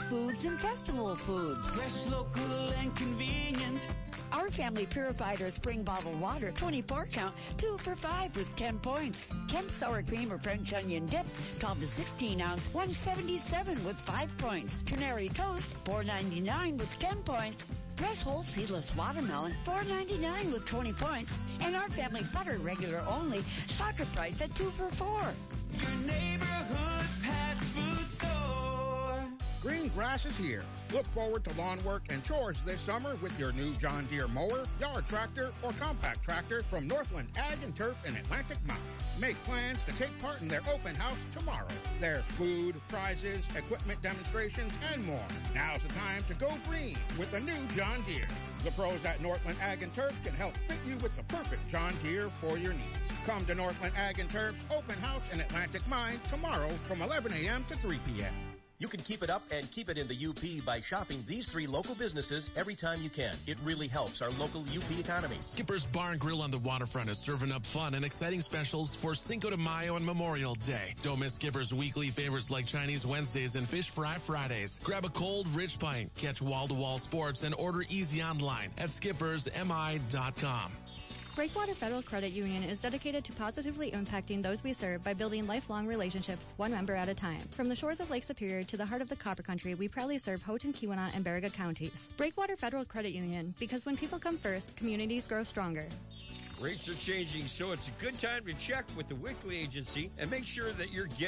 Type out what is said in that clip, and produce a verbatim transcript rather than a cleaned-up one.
foods and festival foods. Fresh, local, and convenient. Our family purified spring bottled water, twenty-four count, two for five with ten points. Kent sour cream or French onion dip, twelve to sixteen ounce, one seventy-seven with five points. Canary toast, four ninety-nine with ten points. Fresh whole seedless watermelon, four ninety-nine with twenty points. And our family butter regular only, shocker price at two for four. Your neighborhood Pat's Food Store. Green grass is here. Look forward to lawn work and chores this summer with your new John Deere mower, yard tractor, or compact tractor from Northland Ag and Turf in Atlantic Mountain. Make plans to take part in their open house tomorrow. There's food, prizes, equipment demonstrations, and more. Now's the time to go green with the new John Deere. The pros at Northland Ag and Turf can help fit you with the perfect John Deere for your needs. Come to Northland Ag and Turf's open house in Atlantic Mine tomorrow from eleven a.m. to three p.m. You can keep it up and keep it in the U P by shopping these three local businesses every time you can. It really helps our local U P economy. Skipper's Bar and Grill on the waterfront is serving up fun and exciting specials for Cinco de Mayo and Memorial Day. Don't miss Skipper's weekly favorites like Chinese Wednesdays and Fish Fry Fridays. Grab a cold, rich pint, catch wall-to-wall sports, and order easy online at skippers m i dot com. Breakwater Federal Credit Union is dedicated to positively impacting those we serve by building lifelong relationships, one member at a time. From the shores of Lake Superior to the heart of the Copper Country, we proudly serve Houghton, Keweenaw, and Baraga counties. Breakwater Federal Credit Union, because when people come first, communities grow stronger. Rates are changing, so it's a good time to check with the Wickley Agency and make sure that you're getting